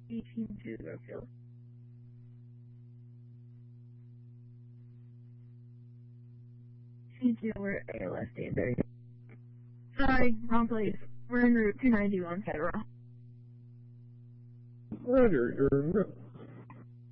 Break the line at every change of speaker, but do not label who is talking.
18-2 Garfield. CQ, we're at ALS Danbury. Sorry, wrong place. We're en route 291 Federal.
Roger, you're en route.